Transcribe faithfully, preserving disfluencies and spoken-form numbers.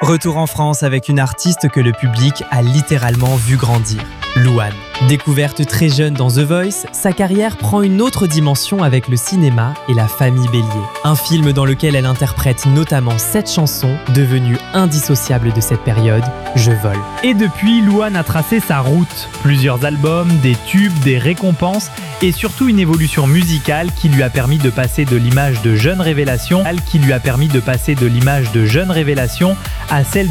Retour en France avec une artiste que le public a littéralement vu grandir, Louane. Découverte très jeune dans The Voice, sa carrière prend une autre dimension avec le cinéma et La Famille Bélier. Un film dans lequel elle interprète notamment cette chanson, devenue indissociable de cette période, Je vole. Et depuis, Louane a tracé sa route. Plusieurs albums, des tubes, des récompenses et surtout une évolution musicale qui lui a permis de passer de l'image de jeune révélation, qui lui a permis de passer de l'image de jeune révélation à celle